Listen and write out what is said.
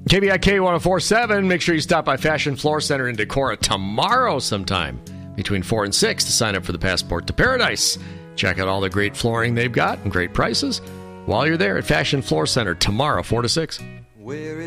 KBIK 1047. Make sure you stop by Fashion Floor Center in Decorah tomorrow sometime between 4 and 6 to sign up for the Passport to Paradise. Check out all the great flooring they've got and great prices while you're there at Fashion Floor Center tomorrow, 4 to 6. Where it